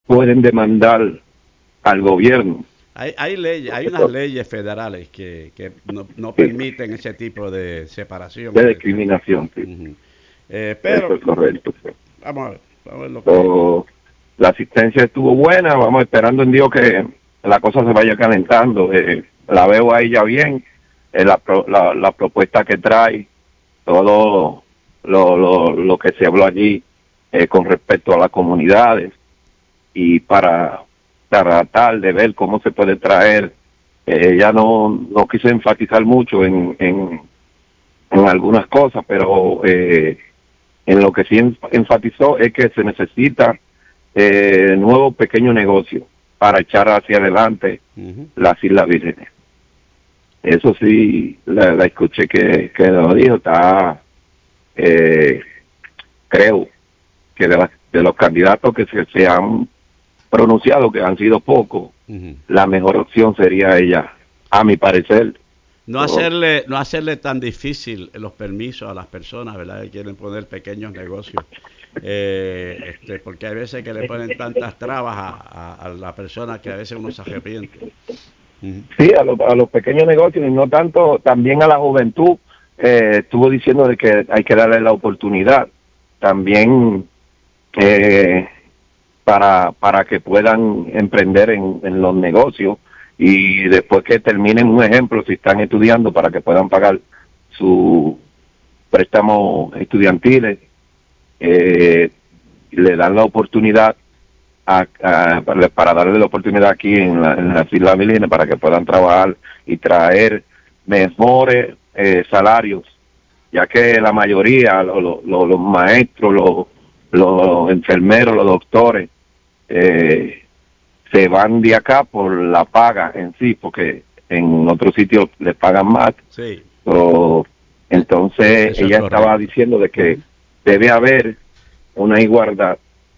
pueden demandar al gobierno. Hay leyes, hay unas leyes federales que no Sí, permiten ese tipo de separación. de discriminación, sí. Ujú. Eso Pero, es correcto. vamos a ver lo que... So, la asistencia estuvo buena, vamos esperando en Dios que la cosa se vaya calentando. La veo a ella bien, la propuesta que trae, todo lo que se habló allí con respecto a las comunidades y para tratar de ver cómo se puede traer. Ya no quise enfatizar mucho en algunas cosas, pero en lo que sí enfatizó es que se necesita nuevos pequeños negocios para echar hacia adelante Ujú. las Islas Vírgenes. Eso sí, la escuché que lo dijo, está, eh, creo que de los candidatos que se han pronunciado, que han sido pocos, Ujú. la mejor opción sería ella, a mi parecer. So, No hacerle tan difícil los permisos a las personas, ¿verdad? Que quieren poner pequeños negocios. Porque hay veces que le ponen tantas trabas a la persona que a veces uno se arrepiente. Ujú. sí, a los pequeños negocios y no tanto, también a la juventud. Estuvo diciendo de que hay que darle la oportunidad también eh, para que puedan emprender en los negocios y después que terminen, un ejemplo, si están estudiando, para que puedan pagar su préstamos estudiantiles, eh, le dan la oportunidad para darle la oportunidad aquí en las Islas Vírgenes para que puedan trabajar y traer mejores salarios, ya que la mayoría, los maestros, los enfermeros, los doctores, se van de acá por la paga en sí, porque en otros sitios les pagan más. Sí, So, entonces eso es ella estaba correcto. diciendo de que Ujú. debe haber una igualdad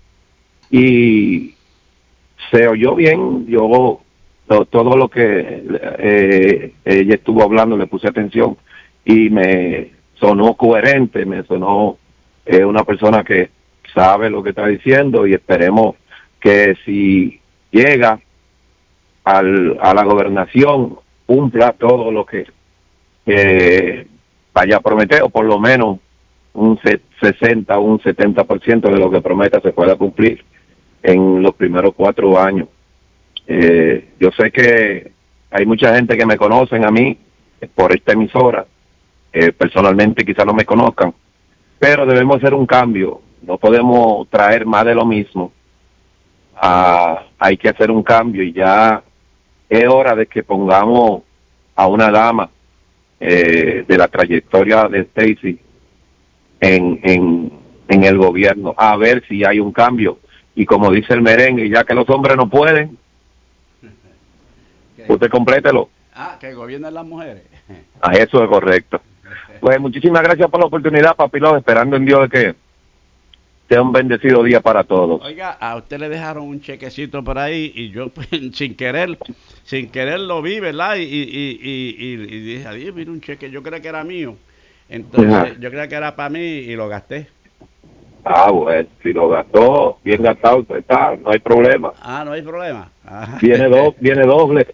y se oyó bien. Todo lo que ella estuvo hablando le puse atención y me sonó coherente, me sonó una persona que sabe lo que está diciendo y esperemos que si llega a la gobernación cumpla todo lo que vaya a prometer, o por lo menos un 60 o un 70% de lo que prometa se pueda cumplir en los primeros 4 años. Yo sé que hay mucha gente que me conocen a mí por esta emisora, personalmente quizás no me conozcan, pero debemos hacer un cambio, no podemos traer más de lo mismo. Hay que hacer un cambio y ya es hora de que pongamos a una dama de la trayectoria de Stacy en el gobierno, a ver si hay un cambio. Y como dice el merengue, ya que los hombres no pueden, Que, usted complételo. que gobiernen las mujeres. A eso es correcto. Pues muchísimas gracias por la oportunidad, papilón, esperando en Dios de que sea un bendecido día para todos. Oiga, a usted le dejaron un chequecito por ahí y yo pues, sin querer lo vi, ¿verdad? Y dije, adiós, mira un cheque, yo creía que era mío. Ajá. Entonces, yo creía que era para mí y lo gasté. Bueno, si lo gastó, bien gastado, usted está, no hay problema. Ah, no hay problema. Ah. Viene doble.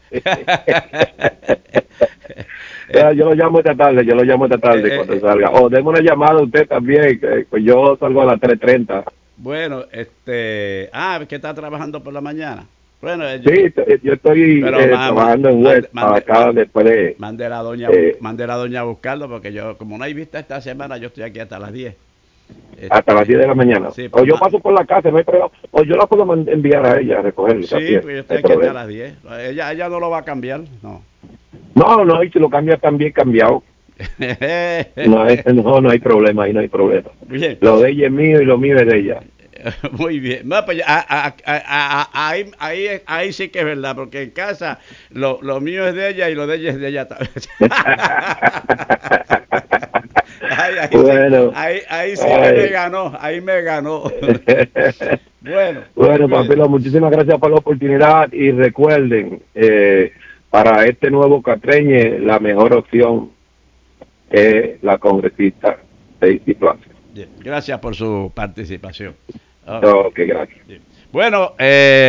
Eh, Yo lo llamo esta tarde cuando eh, salga. O deme una llamada a usted también, que pues yo salgo a las 3:30. bueno, que está trabajando por la mañana. Bueno, Sí, yo estoy pero trabajando en West, acá después de... eh, mandé a la doña a buscarlo porque yo, como no hay vista esta semana, yo estoy aquí hasta las 10. hasta las 10 de la mañana. Sí, O pues yo paso por la casa, no hay problema. O yo la puedo enviar a ella a recogerlo sí, también, pues yo no estoy hay aquí hasta problema. las 10. Ella no lo va a cambiar, no. No, y si lo cambia también cambiado. No hay problema, ahí no hay problema. Bien, Lo de ella es mío y lo mío es de ella. muy bien. No, pues, ahí sí que es verdad, porque en casa lo mío es de ella y lo de ella es de ella también. Bueno, Ahí sí que me ay. ganó, ahí me ganó. Bueno, Bueno, cuídese. Papilo, muchísimas gracias por la oportunidad y recuerden, para este nuevo Catreñe, la mejor opción es la congresista Stacy Plaza. Bien, gracias por su participación. Oh, Ok, gracias. bien. Bueno,